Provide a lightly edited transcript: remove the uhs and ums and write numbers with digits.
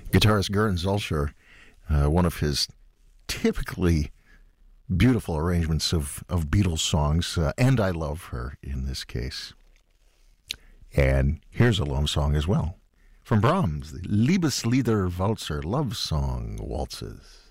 Guitarist Gern Zolscher, one of his typically beautiful arrangements of Beatles songs, and I Love Her in this case. And here's a love song as well from Brahms, the Liebeslieder Walzer, love song waltzes.